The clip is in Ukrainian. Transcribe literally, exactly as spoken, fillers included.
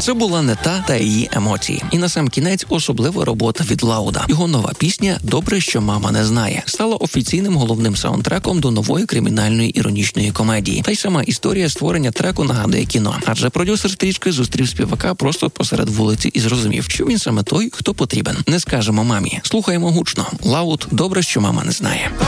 Це була не та та її емоції. І на сам кінець особлива робота від Лауда. Його нова пісня «Добре, що мама не знає» стала офіційним головним саундтреком до нової кримінальної іронічної комедії. Та й сама історія створення треку нагадує кіно. Адже продюсер стрічки зустрів співака просто посеред вулиці і зрозумів, що він саме той, хто потрібен. Не скажемо мамі. Слухаємо гучно. Лауд «Добре, що мама не знає».